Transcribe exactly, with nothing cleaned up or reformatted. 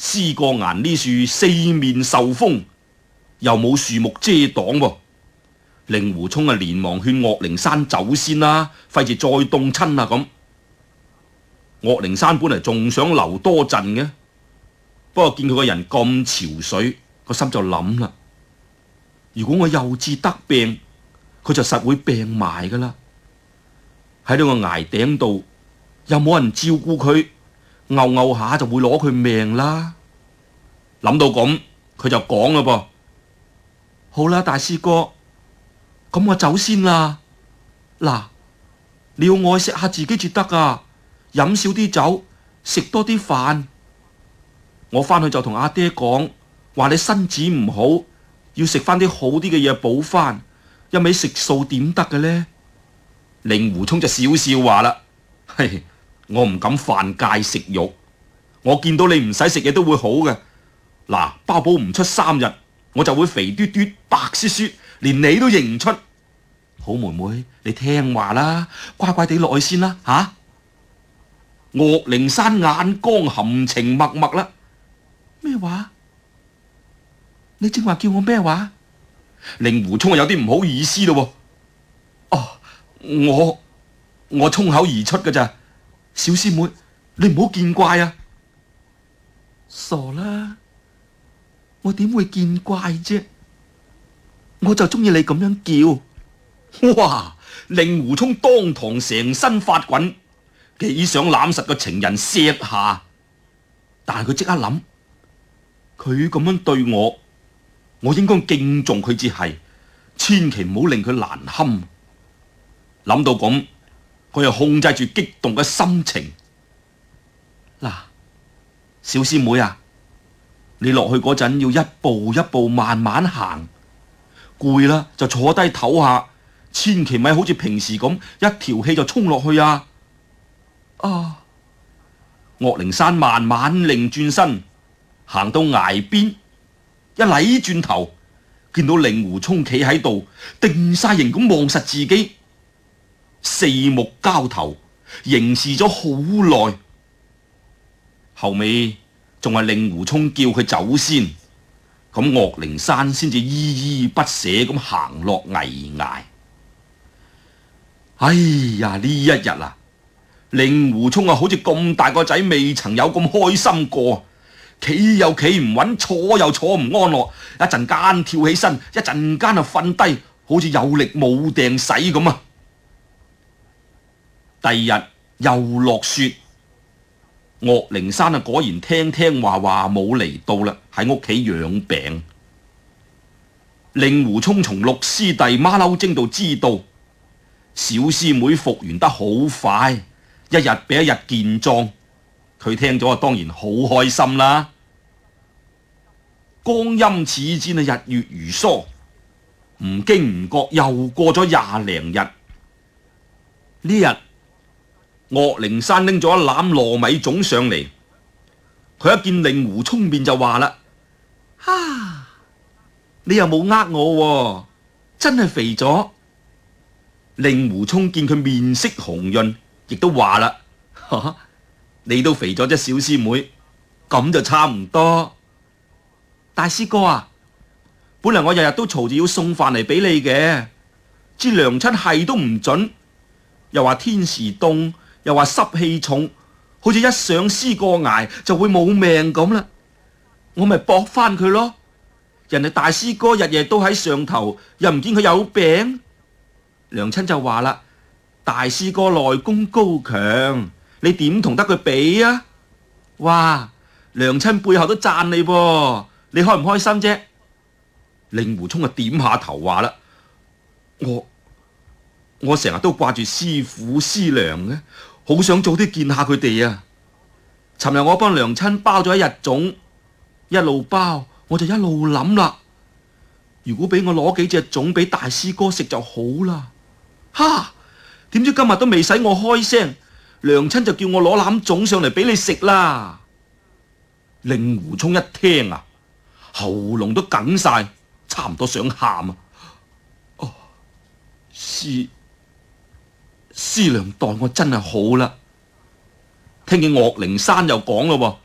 思過岩呢樹四面受風，又冇樹木遮擋喎。令狐沖啊，連忙勸岳靈珊走先啦，費事再凍親啊咁。岳靈珊本嚟仲想留多陣嘅，不過見佢個人咁憔悴，個心就諗啦：如果我幼稚得病，佢就實會病埋噶啦。喺呢個崖頂度又冇人照顧佢，拗拗下就會攞佢命啦。諗到咁，佢就講啦噃：好啦，大師哥，咁我走先啦。嗱，你要愛惜下自己至得啊，飲少啲酒，食多啲飯。我返去就同阿爹講，話你身子唔好，要食翻啲好啲嘅嘢補翻，一味食素點得嘅呢？令狐沖就笑笑話啦：嘿，我唔敢犯戒食肉，我見到你唔使食嘢都會好嘅。嗱，包保唔出三日，我就會肥嘟嘟、白雪雪，連你都認唔出。好妹妹，你聽話啦，乖乖地落去先啦，吓、啊！岳靈珊眼光含情脈脈啦。咩話？你正話叫我咩話？令狐沖有啲唔好意思咯。哦，我我衝口而出㗎咋，小師妹，你唔好見怪啊！傻啦，我點會見怪啫？我就中意你咁樣叫。哇！令狐沖當堂成身發滾，幾想攬實個情人錫下，但係佢即刻諗，佢咁樣對我，我應該敬重佢至係，千祈唔好令佢難堪。諗到咁，佢又控制住激動嘅心情。嗱，小師妹啊，你落去嗰陣要一步一步慢慢行，攰啦就坐低唞下，千祈咪好似平時咁一條氣就衝落去啊！啊！岳靈珊慢慢擰轉身，行到崖邊，一禮轉頭，見到令狐沖企喺度，定晒形咁望實自己，四目交投，凝視咗好耐。後尾仲係令狐沖叫佢走先，咁岳靈珊先至依依不捨咁行落危崖。哎呀，呢一日啊，令狐沖啊，好似咁大個仔未曾有咁開心過，企又企唔穩，坐又坐唔安樂，一陣間跳起身，一陣間就瞓低，好似有力冇定使咁啊！第二日又落雪，岳靈珊啊果然聽聽話話冇嚟到啦，喺屋企養病。令狐沖從六師弟馬騮精度知道，小師妹復原得好快，一日比一日健壯。佢聽咗啊，當然好開心啦。光陰似箭啊，日月如梭，唔經唔覺又過咗廿零日。呢日岳靈珊拎咗一籃糯米粽上嚟，佢一見令狐沖面就話啦：哈，你又冇呃我，真係肥咗。令狐沖見佢面色紅潤，亦都話啦：哈，你都肥咗啫，小師妹，咁就差唔多。大師哥啊，本嚟我日日都嘈住要送飯嚟俾你嘅，知娘親係都唔准，又話天時凍，又話濕氣重，好似一上屍過崖就會冇命咁啦。我咪駁翻佢咯。人哋大師哥日夜都喺上頭，又唔見佢有病。娘親就話啦：大師哥內功高強，你點同得佢比啊？哇！娘親背後都讚你噃，你開唔開心啫？令狐沖啊點下頭話啦：我我成日都掛住師父師娘嘅，好想早啲見下佢哋啊！尋日我幫娘親包咗一日粽，一路包我就一路諗啦，如果俾我攞幾隻粽俾大師哥食就好啦。哈！點知今日都未使我開聲，娘親就叫我攞籃粽上嚟俾你食啦。令狐沖一聽啊，喉嚨都梗晒，差唔多想喊啊！哦，師師娘待我真係好啦。聽見岳靈珊又講咯，